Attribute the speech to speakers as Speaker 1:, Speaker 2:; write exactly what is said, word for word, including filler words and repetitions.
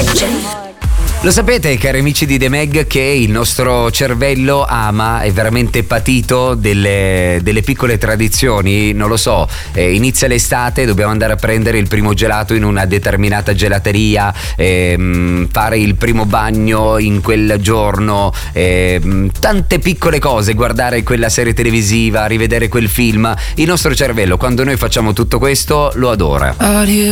Speaker 1: Lo sapete, cari amici di The Meg, che il nostro cervello ama, è veramente patito delle, delle piccole tradizioni. Non lo so, eh, inizia l'estate, dobbiamo andare a prendere il primo gelato in una determinata gelateria, ehm, fare il primo bagno in quel giorno, ehm, tante piccole cose, guardare quella serie televisiva, rivedere quel film. Il nostro cervello, quando noi facciamo tutto questo, lo adora.